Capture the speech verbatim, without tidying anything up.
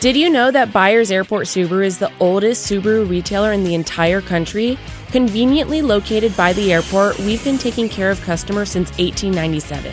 Did you know that Byers Airport Subaru is the oldest Subaru retailer in the entire country? Conveniently located by the airport, we've been taking care of customers since eighteen ninety-seven.